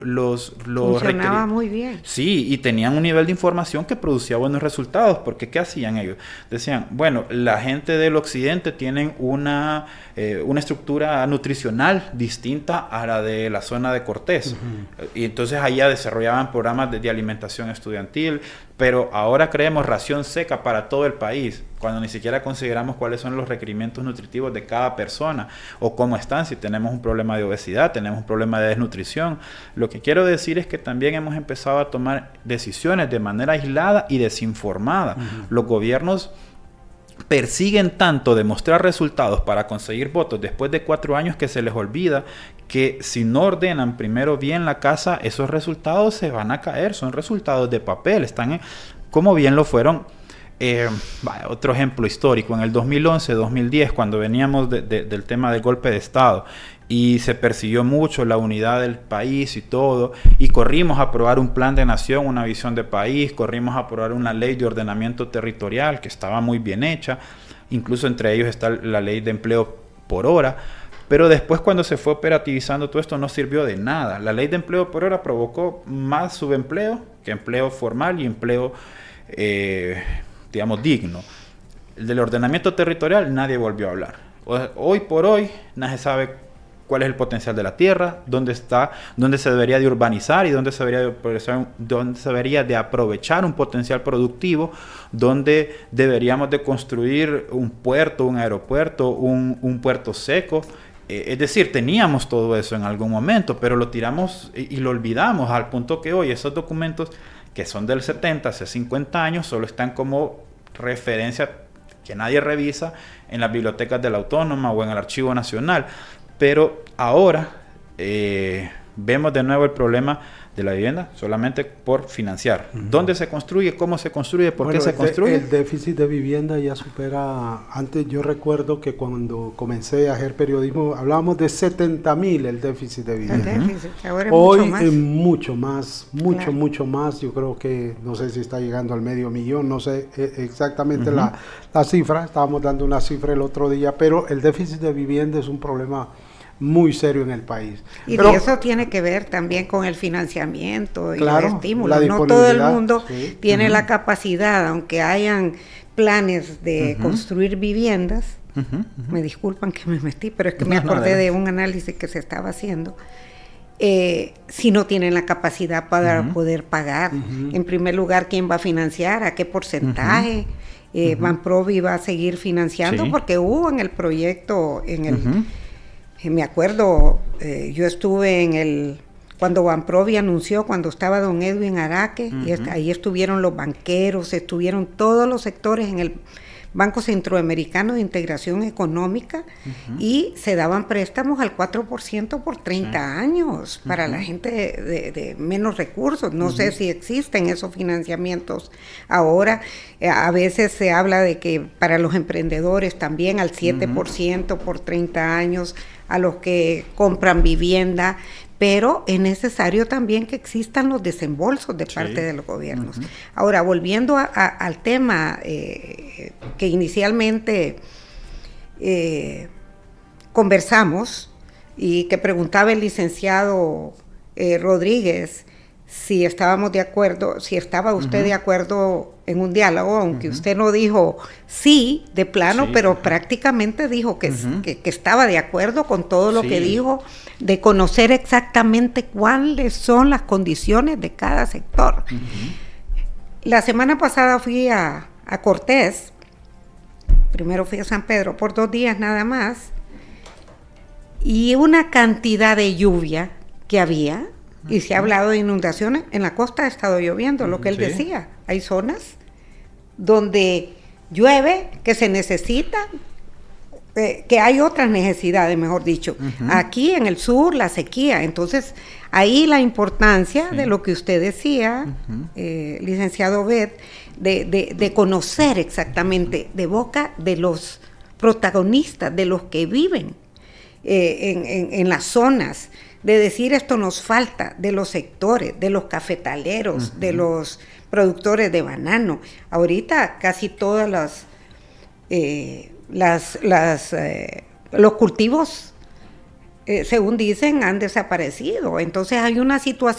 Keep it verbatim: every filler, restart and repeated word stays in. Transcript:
los, los funcionaba muy bien. Sí, y tenían un nivel de información que producía buenos resultados, porque ¿qué hacían ellos? Decían, bueno, la gente del occidente tienen una, eh, una estructura nutricional distinta a la de la zona de Cortés, uh-huh. y entonces allá desarrollaban programas de, de alimentación estudiantil, pero ahora creemos ración seca para todo el país, cuando ni siquiera consideramos cuáles son los requerimientos nutritivos de cada persona, o cómo están, si tenemos un problema de obesidad, tenemos un problema de desnutrición. Lo que quiero decir es que también hemos empezado a tomar decisiones de manera aislada y desinformada. Uh-huh. Los gobiernos persiguen tanto demostrar resultados para conseguir votos después de cuatro años que se les olvida que si no ordenan primero bien la casa, esos resultados se van a caer, son resultados de papel, están en, como bien lo fueron. Eh, vaya, otro ejemplo histórico, en el dos mil once, dos mil diez, cuando veníamos de, de, del tema del golpe de Estado y se persiguió mucho la unidad del país y todo, y corrimos a aprobar un plan de nación, una visión de país, corrimos a aprobar una ley de ordenamiento territorial que estaba muy bien hecha, incluso entre ellos está la ley de empleo por hora, pero después cuando se fue operativizando todo esto no sirvió de nada. La ley de empleo por hora provocó más subempleo que empleo formal y empleo eh, digamos digno. El del ordenamiento territorial nadie volvió a hablar. Hoy por hoy nadie sabe cuál es el potencial de la tierra, dónde está, dónde se debería de urbanizar y dónde se debería de, dónde se debería de aprovechar un potencial productivo, dónde deberíamos de construir un puerto, un aeropuerto, un, un puerto seco. Eh, es decir, teníamos todo eso en algún momento, pero lo tiramos y, y lo olvidamos al punto que hoy esos documentos que son del setenta, hace cincuenta años, solo están como referencia que nadie revisa en las bibliotecas de la Autónoma o en el Archivo Nacional. Pero ahora eh, vemos de nuevo el problema de la vivienda solamente por financiar. Uh-huh. ¿Dónde se construye? ¿Cómo se construye? ¿Por bueno, qué se el construye? De, el déficit de vivienda ya supera... Antes yo recuerdo que cuando comencé a hacer periodismo hablábamos de setenta mil el déficit de vivienda. El déficit, ahora es Hoy mucho más. es mucho más, mucho, claro. mucho más. Yo creo que no sé si está llegando al medio millón, no sé eh, exactamente uh-huh. la, la cifra. Estábamos dando una cifra el otro día, pero el déficit de vivienda es un problema muy serio en el país. Y pero, eso tiene que ver también con el financiamiento y claro, los estímulos. No todo el mundo sí. tiene uh-huh. la capacidad, aunque hayan planes de uh-huh. construir viviendas. Uh-huh, uh-huh. Me disculpan que me metí, pero es que me acordé no, de un análisis que se estaba haciendo. Eh, si no tienen la capacidad para uh-huh. poder pagar. Uh-huh. En primer lugar, ¿quién va a financiar? ¿A qué porcentaje? Uh-huh. Eh, uh-huh. Banprovi va a seguir financiando sí. porque hubo en el proyecto, en el... Uh-huh. Me acuerdo, eh, yo estuve en el, cuando Banprovi anunció, cuando estaba don Edwin Araque, uh-huh. y est- ahí estuvieron los banqueros, estuvieron todos los sectores en el Banco Centroamericano de Integración Económica, uh-huh. y se daban préstamos al cuatro por ciento por treinta sí. años para uh-huh. la gente de, de, de menos recursos. No uh-huh. sé si existen esos financiamientos ahora. Eh, a veces se habla de que para los emprendedores también al siete por ciento uh-huh. por treinta años, a los que compran vivienda, pero es necesario también que existan los desembolsos de sí. parte de los gobiernos. Uh-huh. Ahora, volviendo a, a, al tema eh, que inicialmente eh, conversamos y que preguntaba el licenciado eh, Rodríguez si estábamos de acuerdo, si estaba usted uh-huh. de acuerdo en un diálogo, aunque uh-huh. usted no dijo sí de plano, sí. pero prácticamente dijo que, uh-huh. que, que estaba de acuerdo con todo lo sí. que dijo, de conocer exactamente cuáles son las condiciones de cada sector. Uh-huh. La semana pasada fui a, a Cortés, primero fui a San Pedro por dos días nada más, y una cantidad de lluvia que había, y se ha hablado de inundaciones, en la costa ha estado lloviendo, lo que él sí. decía, hay zonas donde llueve, que se necesita, eh, que hay otras necesidades, mejor dicho. Uh-huh. Aquí en el sur, la sequía, entonces ahí la importancia sí. de lo que usted decía, uh-huh. eh, licenciado Bet, de, de, de conocer exactamente de boca de los protagonistas, de los que viven eh, en, en, en las zonas, de decir esto nos falta, de los sectores, de los cafetaleros, uh-huh. de los productores de banano. Ahorita casi todas las, eh, las, las eh, los cultivos, eh, según dicen, han desaparecido. Entonces hay una situación